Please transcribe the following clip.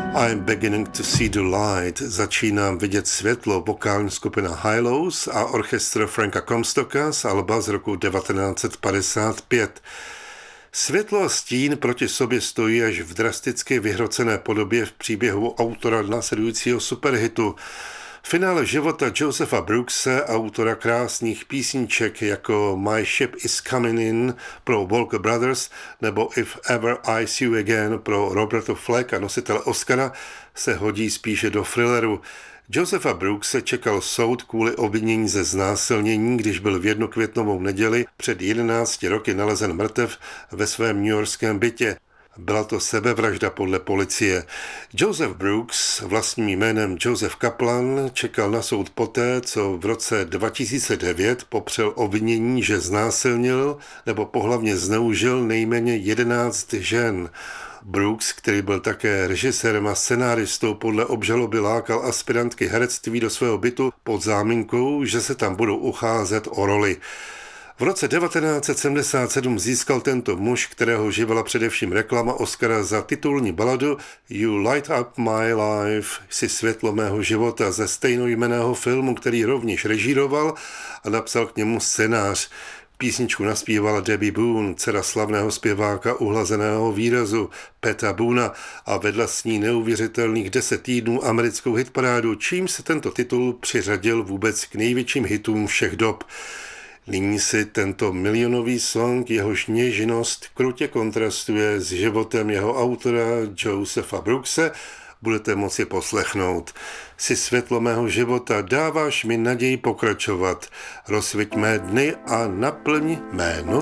I'm beginning to see the light. Začínám vidět světlo. Vokální skupina Hi-Lows a orchestr Franka Comstocka z alba z roku 1955. Světlo a stín proti sobě stojí až v drasticky vyhrocené podobě v příběhu autora následujícího superhitu. Finále života Josepha Brookse, autora krásných písniček jako My Ship is Coming In pro Walker Brothers nebo If Ever I See You Again pro Roberta Flacka, nositele Oscara, se hodí spíše do thrilleru. Josepha Brookse čekal soud kvůli obvinění ze znásilnění, když byl v jednokvětnovou neděli před 11 roky nalezen mrtev ve svém newyorském bytě. Byla to sebevražda podle policie. Joseph Brooks, vlastním jménem Joseph Kaplan, čekal na soud poté, co v roce 2009 popřel obvinění, že znásilnil nebo pohlavně zneužil nejméně 11 žen. Brooks, který byl také režisérem a scenáristou, podle obžaloby lákal aspirantky herectví do svého bytu pod záminkou, že se tam budou ucházet o roli. V roce 1977 získal tento muž, kterého živila především reklama, Oscara za titulní baladu You Light Up My Life, si světlo mého života, ze stejnojmenného filmu, který rovněž režíroval a napsal k němu scénář. Písničku naspívala Debbie Boone, dcera slavného zpěváka uhlazeného výrazu Peta Boona, a vedla s ní neuvěřitelných 10 týdnů americkou hitparádu, čímž se tento titul přiřadil vůbec k největším hitům všech dob. Nyní si tento milionový song, jehož něžnost krutě kontrastuje s životem jeho autora Josepha Brookse, budete moci poslechnout. Si světlo mého života, dáváš mi naději pokračovat. Rozsviť mé dny a naplň mé noci.